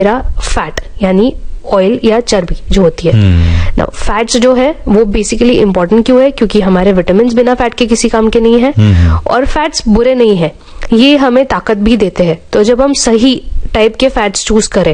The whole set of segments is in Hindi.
मेरा फैट यानी ऑयल या चर्बी जो होती है। ना फैट्स जो है वो बेसिकली इंपॉर्टेंट क्यों है, क्योंकि हमारे विटामिन बिना फैट के किसी काम के नहीं है, और फैट्स बुरे नहीं है, ये हमें ताकत भी देते हैं। तो जब हम सही टाइप के फैट्स चूज करें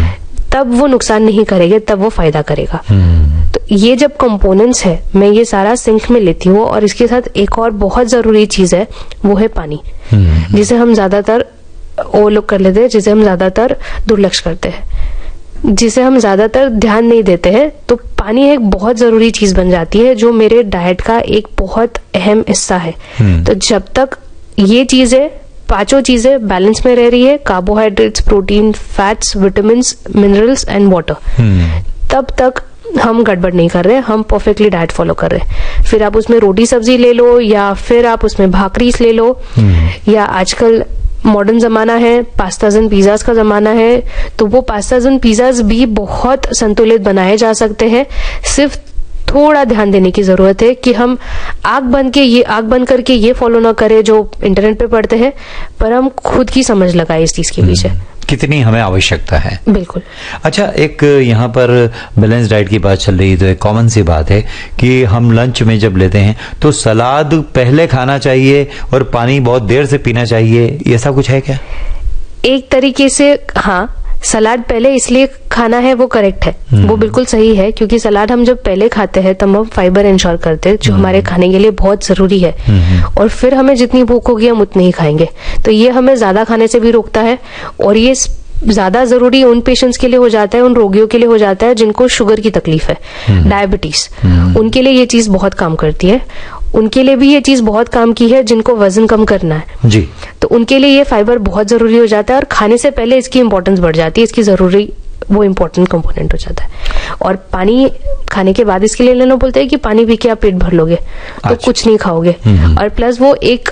तब वो नुकसान नहीं करेंगे, तब वो फायदा करेगा। तो ये जब कंपोनेंट्स है मैं ये सारा सिंक में लेती हूँ। और इसके साथ एक और बहुत जरूरी चीज है, वो है पानी, जिसे हम ज्यादातर ओवरलुक कर लेते हैं, जिसे हम ज्यादातर दुर्लक्ष करते हैं, जिसे हम ज्यादातर ध्यान नहीं देते हैं। तो पानी एक बहुत जरूरी चीज बन जाती है जो मेरे डाइट का एक बहुत अहम हिस्सा है। तो जब तक ये चीजें पांचों चीजें बैलेंस में रह रही है, carbohydrates, protein, fats, vitamins, minerals and water, तब तक हम गड़बड़ नहीं कर रहे, हम परफेक्टली डाइट फॉलो कर रहे हैं। फिर आप उसमें रोटी सब्जी ले लो, या फिर आप उसमें भाकरीस ले लो, या आजकल मॉडर्न जमाना है, पास्ताज एंड पिज्जाज का जमाना है, तो वो पास्ताज एंड पिज्जाज भी बहुत संतुलित बनाए जा सकते हैं। सिर्फ थोड़ा ध्यान देने की जरूरत है कि हम आंख बंद करके ये फॉलो ना करें जो इंटरनेट पे पढ़ते हैं, पर हम खुद की समझ लगाए इस चीज के पीछे कितनी हमें आवश्यकता है। बिल्कुल। अच्छा, एक यहाँ पर बैलेंस डाइट की बात चल रही है, तो एक कॉमन सी बात है कि हम लंच में जब लेते हैं तो सलाद पहले खाना चाहिए और पानी बहुत देर से पीना चाहिए, ऐसा कुछ है क्या? एक तरीके से हाँ, सलाद पहले इसलिए खाना है वो करेक्ट है, वो बिल्कुल सही है, क्योंकि सलाद हम जब पहले खाते हैं तब हम फाइबर इंश्योर करते हैं जो हमारे खाने के लिए बहुत जरूरी है, और फिर हमें जितनी भूख होगी हम उतनी ही खाएंगे। तो ये हमें ज्यादा खाने से भी रोकता है, और ये ज्यादा जरूरी उन पेशेंट्स के लिए हो जाता है, उन रोगियों के लिए हो जाता है जिनको शुगर की तकलीफ है, डायबिटीज, उनके लिए ये चीज बहुत काम करती है। उनके लिए भी ये चीज बहुत काम की है जिनको वजन कम करना है जी, तो उनके लिए ये फाइबर बहुत जरूरी हो जाता है, और खाने से पहले इसकी इंपॉर्टेंस बढ़ जाती है, इसकी जरूरी वो इम्पोर्टेंट कंपोनेंट हो जाता है। और पानी खाने के बाद इसके लिए लेना बोलते हैं कि पानी पी के आप पेट भर लोगे तो कुछ नहीं खाओगे, और प्लस वो एक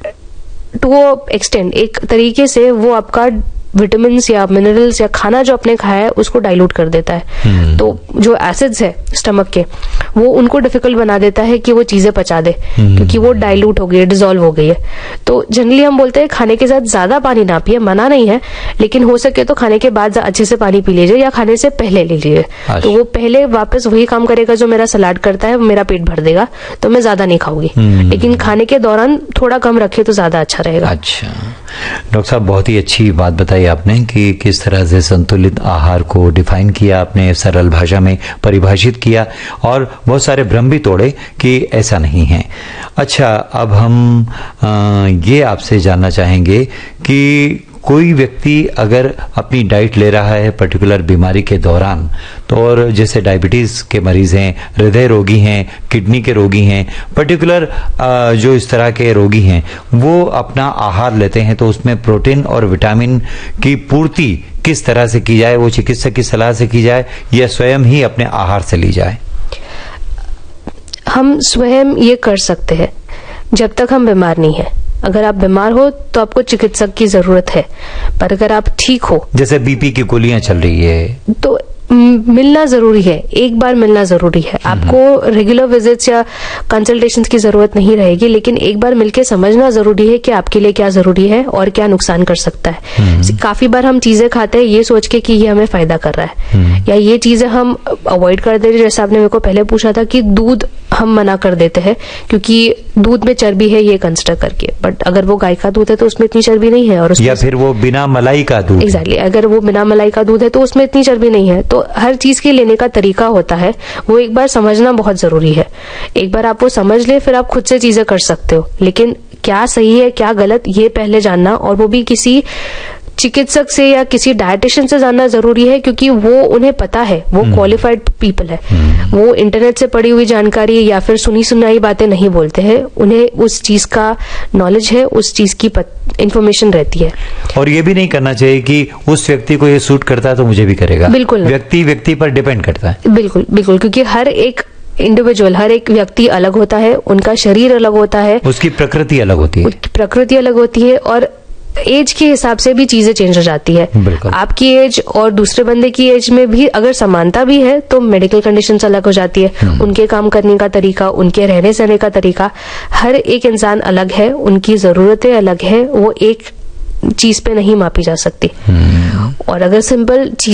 टू एक्सटेंड एक तरीके से वो आपका विटामिन या मिनरल्स या खाना जो आपने खाया है उसको डाइल्यूट कर देता है। तो जो एसिड्स है स्टमक के, वो उनको डिफिकल्ट बना देता है कि वो चीजें पचा दे, क्योंकि वो डाइल्यूट हो गई है, डिसॉल्व हो गई है। तो जनरली हम बोलते हैं खाने के साथ ज्यादा पानी ना पिए, मना नहीं है, लेकिन हो सके तो खाने के बाद अच्छे से पानी पी लीजिए, या खाने से पहले ले लीजिए। तो वो पहले वापस वही काम करेगा जो मेरा सलाद करता है, मेरा पेट भर देगा, तो मैं ज्यादा नहीं खाऊंगी। लेकिन खाने के दौरान थोड़ा कम रखे तो ज्यादा अच्छा रहेगा। अच्छा डॉक्टर साहब, बहुत ही अच्छी बात बताई आपने कि किस तरह से संतुलित आहार को डिफाइन किया आपने, सरल भाषा में परिभाषित किया, और बहुत सारे भ्रम भी तोड़े कि ऐसा नहीं है। अच्छा, अब हम ये आपसे जानना चाहेंगे कि कोई व्यक्ति अगर अपनी डाइट ले रहा है पर्टिकुलर बीमारी के दौरान, तो और जैसे डायबिटीज के मरीज हैं, हृदय रोगी हैं, किडनी के रोगी हैं, पर्टिकुलर जो इस तरह के रोगी हैं, वो अपना आहार लेते हैं, तो उसमें प्रोटीन और विटामिन की पूर्ति किस तरह से की जाए, वो चिकित्सक की सलाह से की जाए या स्वयं ही अपने आहार से ली जाए? हम स्वयं ये कर सकते हैं जब तक हम बीमार नहीं है। अगर आप बीमार हो तो आपको चिकित्सक की जरूरत है, पर अगर आप ठीक हो, जैसे बीपी की गोलियां चल रही है, तो मिलना जरूरी है, एक बार मिलना जरूरी है। आपको रेगुलर विजिट्स या कंसल्टेशंस की जरूरत नहीं रहेगी, लेकिन एक बार मिलके समझना जरूरी है कि आपके लिए क्या जरूरी है और क्या नुकसान कर सकता है। काफी बार हम चीजें खाते हैं ये सोच के कि ये हमें फायदा कर रहा है, या ये चीजें हम अवॉइड कर देते हैं। जैसे आपने मेरे को पहले पूछा था कि दूध हम मना कर देते हैं क्योंकि दूध में चर्बी है ये कंसिडर करके, बट अगर वो गाय का दूध है तो उसमें इतनी चर्बी नहीं है, और या फिर वो बिना मलाई का दूध, एग्जैक्टली, अगर वो बिना मलाई का दूध है तो उसमें इतनी चर्बी नहीं है। तो हर चीज के लेने का तरीका होता है, वो एक बार समझना बहुत जरूरी है। एक बार आप वो समझ ले, फिर आप खुद से चीजें कर सकते हो, लेकिन क्या सही है क्या गलत ये पहले जानना, और वो भी किसी चिकित्सक से या किसी डायटिशियन से जानना जरूरी है, क्योंकि वो उन्हें पता है, वो क्वालिफाइड पीपल है, वो इंटरनेट से पढ़ी हुई जानकारी या फिर सुनी सुनाई बातें नहीं बोलते हैं, उन्हें उस चीज का नॉलेज है, उस चीज की इंफॉर्मेशन रहती है। और ये भी नहीं करना चाहिए कि उस व्यक्ति को ये सूट करता है तो मुझे भी करेगा, बिल्कुल व्यक्ति पर डिपेंड करता है। बिल्कुल बिल्कुल, क्योंकि हर एक इंडिविजुअल, हर एक व्यक्ति अलग होता है, उनका शरीर अलग होता है, उसकी प्रकृति अलग होती है, और एज के हिसाब से भी चीजें चेंज हो जाती है। आपकी एज और दूसरे बंदे की एज में भी अगर समानता भी है तो मेडिकल कंडीशंस अलग हो जाती है, उनके काम करने का तरीका, उनके रहने सहने का तरीका, हर एक इंसान अलग है, उनकी जरूरतें अलग है, वो एक चीज पे नहीं मापी जा सकती। और अगर सिंपल चीज